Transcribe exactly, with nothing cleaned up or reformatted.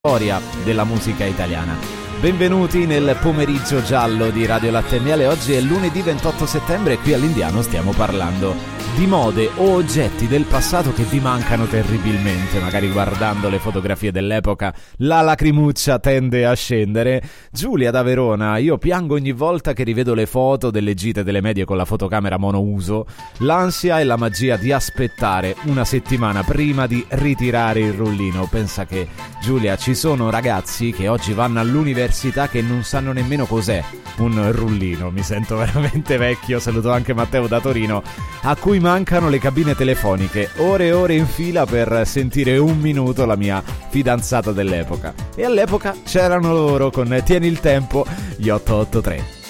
storia della musica italiana. Benvenuti nel pomeriggio giallo di Radio Latte e Miele. Oggi è lunedì ventotto settembre e qui all'Indiano stiamo parlando di mode o oggetti del passato che vi mancano terribilmente. Magari guardando le fotografie dell'epoca la lacrimuccia tende a scendere. Giulia da Verona: io piango ogni volta che rivedo le foto delle gite delle medie con la fotocamera monouso. L'ansia e la magia di aspettare una settimana prima di ritirare il rullino. Pensa che, Giulia, ci sono ragazzi che oggi vanno all'università che non sanno nemmeno cos'è un rullino. Mi sento veramente vecchio. Saluto anche Matteo da Torino, a cui mancano le cabine telefoniche, ore e ore in fila per sentire un minuto la mia fidanzata dell'epoca. E all'epoca c'erano loro con Tieni il tempo, gli otto otto tre.